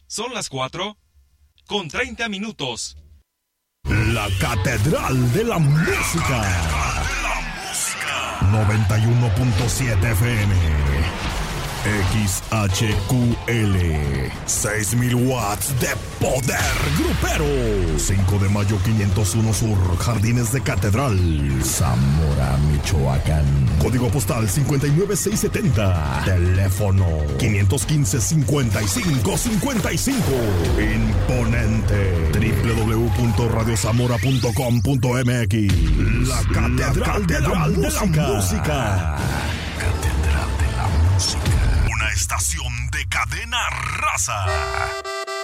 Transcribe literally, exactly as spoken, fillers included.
Son las cuatro con treinta minutos. La Catedral de la Música. noventa y uno punto siete F M. X H Q L. seis mil watts de poder grupero. cinco de mayo quinientos uno Sur, Jardines de Catedral, Zamora, Michoacán. Código postal cincuenta y nueve seiscientos setenta. Teléfono quinientos quince, cincuenta y cinco cincuenta y cinco. Imponente. doble u doble u doble u punto radio zamora punto com punto m x. La Catedral, de, la de la Música. Catedral de la Música. Una estación de Cadena Raza.